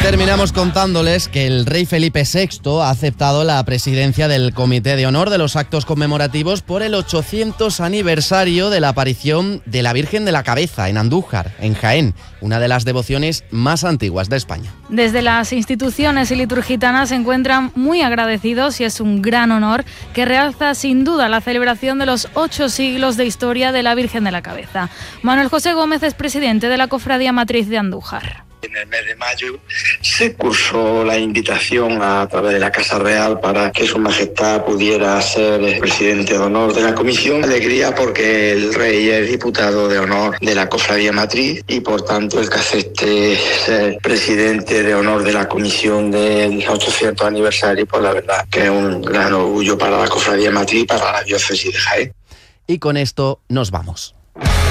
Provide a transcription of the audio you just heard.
terminamos contándoles que el rey Felipe VI ha aceptado la presidencia del Comité de Honor de los actos conmemorativos por el 800 aniversario de la aparición de la Virgen de la Cabeza en Andújar, en Jaén, una de las devociones más antiguas de España. Desde las instituciones ilicurgitanas se encuentran muy agradecidos y es un gran honor que realza sin duda la celebración de los 8 siglos de historia de la Virgen de la Cabeza. Manuel José Gómez es presidente de la Cofradía Matriz de Andújar. En el mes de mayo se cursó la invitación a través de la Casa Real para que Su Majestad pudiera ser el presidente de honor de la comisión. Alegría porque el rey es diputado de honor de la Cofradía Matriz y por tanto el que acepte ser presidente de honor de la comisión del 800 aniversario, pues la verdad que es un gran orgullo para la Cofradía Matriz y para la diócesis de Jaén. Y con esto nos vamos.